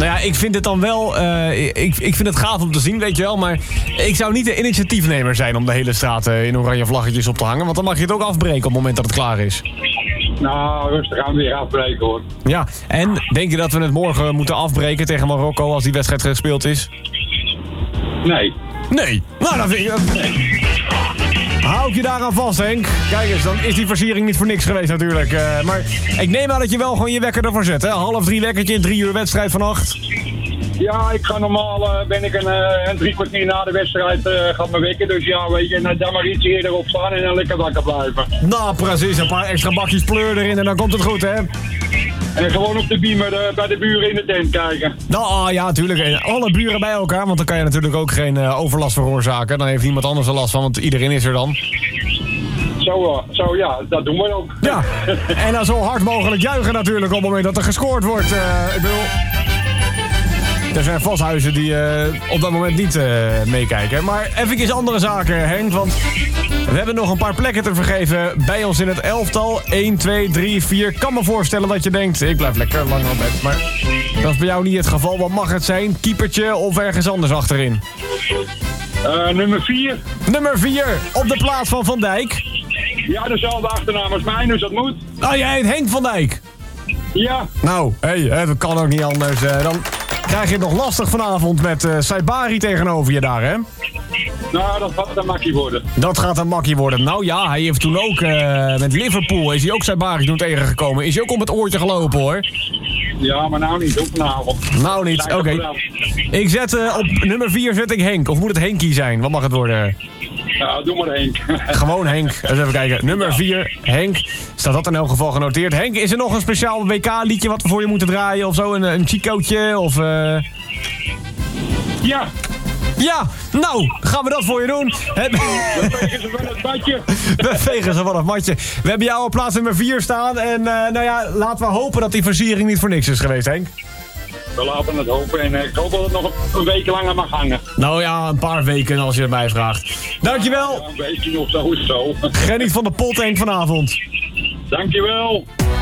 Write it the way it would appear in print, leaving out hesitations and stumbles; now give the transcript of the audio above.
Nou ja, ik vind het dan wel... ik vind het gaaf om te zien, weet je wel. Maar ik zou niet de initiatiefnemer zijn om de hele straat in oranje vlaggetjes op te hangen. Want dan mag je het ook afbreken op het moment dat het klaar is. Nou, rustig aan weer afbreken hoor. Ja, en denk je dat we het morgen moeten afbreken tegen Marokko als die wedstrijd gespeeld is? Nee. Nee. Nou, dan vind ik... Hou ik je daaraan vast, Henk. Kijk eens, dan is die versiering niet voor niks geweest natuurlijk. Maar ik neem aan dat je wel gewoon je wekker ervoor zet, hè? 2:30 wekkertje, 3 uur wedstrijd van 8. Ja, ik ga normaal, ben ik een 3 kwartier na de wedstrijd, gaat me wekken. Dus ja, weet je, dan maar iets eerder opstaan en dan lekker wakker blijven. Nou, precies. Een paar extra bakjes pleur erin en dan komt het goed, hè? En gewoon op de beamer bij de buren in de tent kijken. Nou, ja, natuurlijk. Alle buren bij elkaar, want dan kan je natuurlijk ook geen overlast veroorzaken. Dan heeft niemand anders er last van, want iedereen is er dan. Zo ja, dat doen we ook. Ja, en dan zo hard mogelijk juichen natuurlijk op het moment dat er gescoord wordt. Ik bedoel... Er zijn vast huizen die op dat moment niet meekijken. Maar even andere zaken, Henk. Want we hebben nog een paar plekken te vergeven bij ons in het elftal. 1, 2, 3, 4. Ik kan me voorstellen dat je denkt, ik blijf lekker lang op bed. Maar dat is bij jou niet het geval. Wat mag het zijn? Keepertje of ergens anders achterin? Nummer 4. Nummer 4, op de plaats van Van Dijk. Ja, dezelfde achternaam als mij, dus dat moet. Oh, jij heet Henk van Dijk? Ja. Nou, dat kan ook niet anders. Dan krijg je het nog lastig vanavond met Saibari tegenover je daar, hè? Nou, dat gaat een makkie worden. Dat gaat een makkie worden. Nou ja, hij heeft toen ook met Liverpool, is hij ook Saibari toen tegengekomen. Is hij ook om het oortje gelopen, hoor. Ja, maar nou niet, ook vanavond. Nou niet, oké. Ik zet op nummer 4 zet ik Henk. Of moet het Henkie zijn? Wat mag het worden? Ja, doe maar Henk. Gewoon Henk. Even kijken. Nummer 4, Henk. Staat dat in elk geval genoteerd. Henk, is er nog een speciaal WK-liedje wat we voor je moeten draaien? Of zo? Een chicootje? Of... Ja. Ja, nou, gaan we dat voor je doen. We vegen ze van het badje. We vegen ze van het matje. We hebben jou op plaats nummer 4 staan. En nou ja, laten we hopen dat die versiering niet voor niks is geweest, Henk. We laten het hopen en ik hoop dat het nog een week langer mag hangen. Nou ja, een paar weken als je het mij vraagt. Dankjewel. Ja, een weekje of zo is zo. Geniet van de pot, Henk, vanavond. Dankjewel.